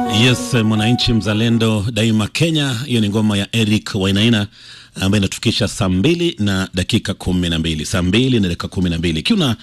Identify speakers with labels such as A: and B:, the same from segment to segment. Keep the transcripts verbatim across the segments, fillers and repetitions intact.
A: Yes, mwananchi mzalendo daima Kenya. Hiyo ni ngoma ya Eric Wainaina ambayo inatufikisha saa mbili na dakika kumi na mbili. Saa mbili na dakika kumi na mbili. Kiuna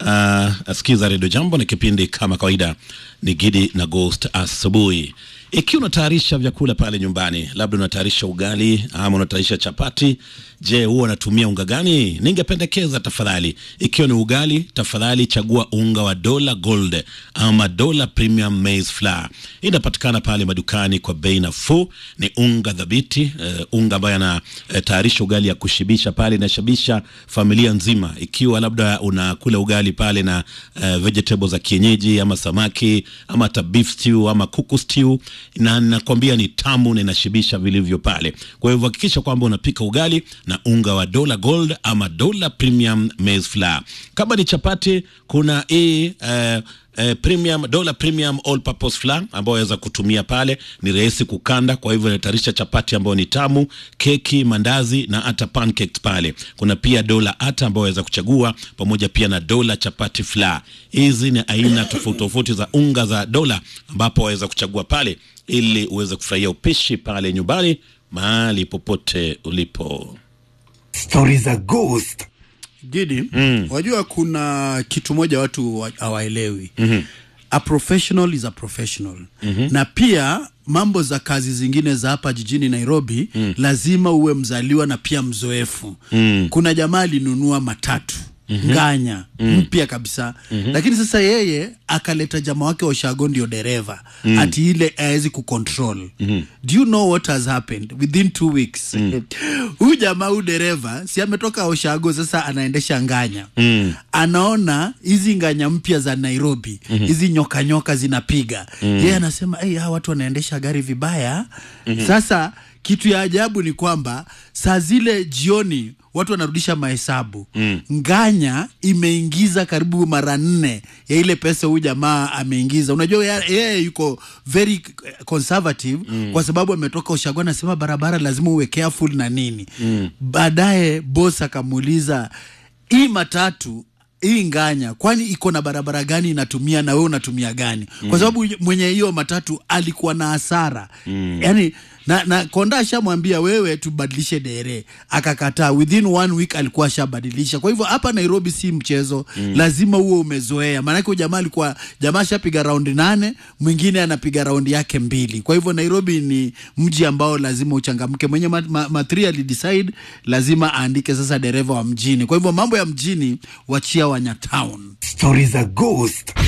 A: uh, asikiza Radio Jambo na kipindi kama kawaida ni Gidi na Ghost asubuhi. Ikiwa unatayarisha vyakula pale nyumbani, labda unatayarisha ugali ama unatayarisha chapati, je, huwa unatumia unga gani? Ningependekeza tafadhali, ikiwa ni ugali, tafadhali chagua unga wa Dola Gold ama Dola Premium Maize Flour. Inapatikana pale madukani kwa bei nafuu. Ni unga dhabiti, uh, unga ambaye ana uh, tayarisha ugali ya kushibisha pale na shibisha familia nzima. Ikiwa labda unakula ugali pale na uh, vegetables za kienyeji ama samaki ama ta beef stew ama kuku stew, na nakwambia ni tamu na inashibisha vilivyo pale. Kwa hivyo hakikisha kwamba unapika ugali na unga wa Dola Gold ama Dola Premium Maize Flour. Kama ni chapati, kuna hii uh, Uh, premium Dola Premium All Purpose Flour ambayo waweza kutumia pale, ni rahisi kukanda, kwa hivyo inatayarisha chapati ambayo ni tamu, keki, mandazi na hata pancakes pale. Kuna pia Dola Ata ambayo waweza kuchagua pamoja pia na Dola Chapati Flour. Hizi ni aina tofauti tofauti za unga za Dola ambapo waweza kuchagua pale ili uweze kufurahia upishi pale nyumbani mahali popote ulipo.
B: Stories za Ghost.
C: Gidi, mm. wajua kuna kitu moja watu hawaelewi. Mm-hmm. A professional is a professional. Mm-hmm. Na pia mambo za kazi zingine za hapa jijini Nairobi, mm. lazima uwe mzaliwa na pia mzoefu. Mm. Kuna jamaa alinunua matatu. Mm-hmm. Nganya mm-hmm. mpya kabisa. Mm-hmm. Lakini sasa yeye akaleta jamaa wake Oshago ndio dereva. Mm-hmm. Ati ile hawezi kucontrol. Mm-hmm. Do you know what has happened within two weeks? Mm-hmm. Huyu jamaa huyu dereva si ametoka Oshago, sasa anaendesha Nganya. Mm-hmm. Anaona hizi Nganya mpya za Nairobi, mm-hmm. hizi nyoka nyoka zinapiga. Mm-hmm. Yeye anasema hey, hawa watu wanaendesha gari vibaya. Mm-hmm. Sasa kitu ya ajabu ni kwamba saa zile jioni watu wanarudisha mahesabu. Mm. Nganya imeingiza karibu mara nne ya ile pesa huyu jamaa ameingiza. Unajua yeye yuko very conservative. Mm. Kwa sababu ametoka Oshago, anasema barabara lazima uwe careful na nini. Mm. Baadaye boss akamuuliza, hii matatu hii Nganya kwani iko na barabara gani inatumia na wewe unatumia gani? Mm. Kwa sababu mwenye hiyo matatu alikuwa na hasara. Mm. Yaani na na konda shamwambia wewe tubadilishe dere, akakataa. Within one week alikuwa shabadilisha. Kwa hivyo hapa Nairobi si mchezo. Mm. Lazima uwe umezoea. Maana yake jamaa alikuwa jamaa shapiga round nane, mwingine anapiga round yake mbili. Kwa hivyo Nairobi ni mji ambao lazima uchangamke. Mwenye material decide lazima aandike sasa dereva wa mjini. Kwa hivyo mambo ya mjini wachia Wanya Town.
B: Stories za Ghost.